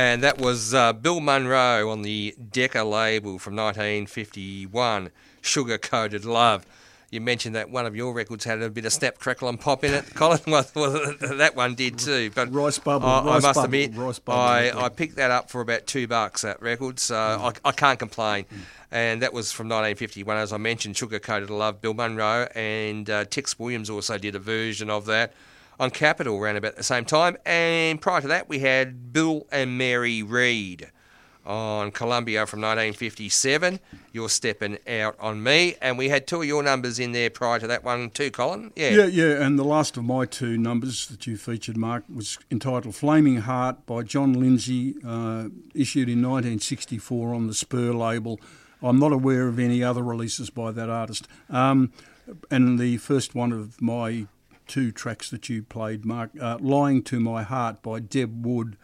And that was Bill Monroe on the Decca label from 1951, Sugar Coated Love. You mentioned that one of your records had a bit of snap, crackle and pop in it, Colin. Well, that one did too. But Rice Bubble. I must admit, I picked that up for about $2, that record, so I can't complain. And that was from 1951, as I mentioned, Sugar Coated Love, Bill Monroe, and Tex Williams also did a version of that on Capitol around about the same time. And prior to that, we had Bill and Mary Reid on Columbia from 1957, You're Stepping Out on Me. And we had two of your numbers in there prior to that one too, Colin. Yeah, and the last of my two numbers that you featured, Mark, was entitled Flaming Heart by John Lindsay, issued in 1964 on the Spur label. I'm not aware of any other releases by that artist. And the first one of my two tracks that you played, Mark, Lying to My Heart by Deb Wood,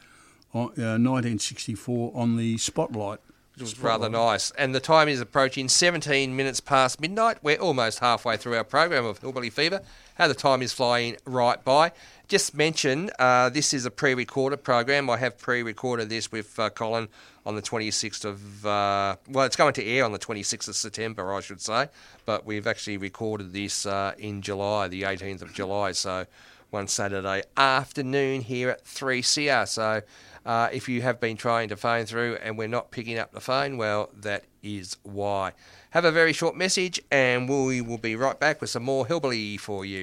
1964 on the Spotlight. Which was rather nice. And the time is approaching 17 minutes past midnight. We're almost halfway through our program of Hillbilly Fever. How the time is flying right by. Just mention, this is a pre-recorded program. I have pre-recorded this with Colin on the 26th of... well, it's going to air on the 26th of September, I should say. But we've actually recorded this in July, the 18th of July. So one Saturday afternoon here at 3CR. So... if you have been trying to phone through and we're not picking up the phone, well, that is why. Have a very short message and we will be right back with some more Hillbilly for you.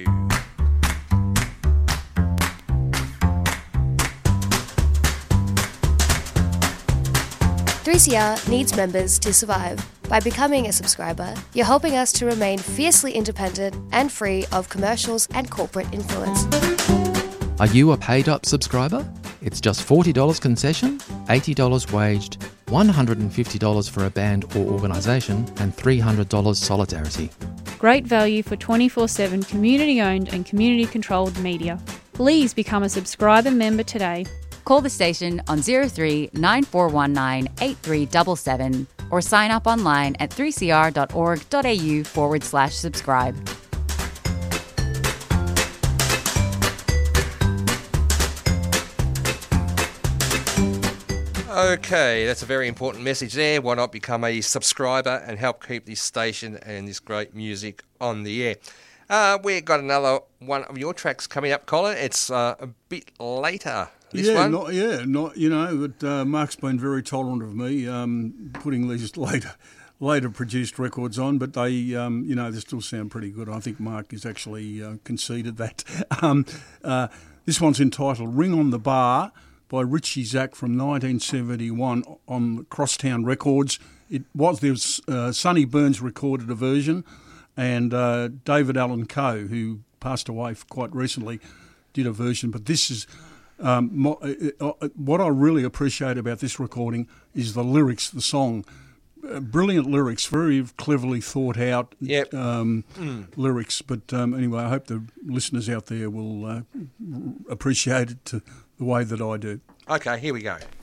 3CR needs members to survive. By becoming a subscriber, you're helping us to remain fiercely independent and free of commercials and corporate influence. Are you a paid-up subscriber? It's just $40 concession, $80 waged, $150 for a band or organisation, and $300 solidarity. Great value for 24/7 community-owned and community-controlled media. Please become a subscriber member today. Call the station on 03 9419 8377 or sign up online at 3cr.org.au/subscribe. Okay, that's a very important message there. Why not become a subscriber and help keep this station and this great music on the air? We've got another one of your tracks coming up, Colin. It's a bit later, this one. But Mark's been very tolerant of me putting these later produced records on, but they still sound pretty good. I think Mark has actually conceded that. This one's entitled Ring on the Bar by Richie Zack from 1971 on Crosstown Records. Sonny Burns recorded a version, and David Allen Coe, who passed away quite recently, did a version. But this is what I really appreciate about this recording is the lyrics, the song. Brilliant lyrics, very cleverly thought out lyrics. But anyway, I hope the listeners out there will appreciate it the way that I do. Okay, here we go.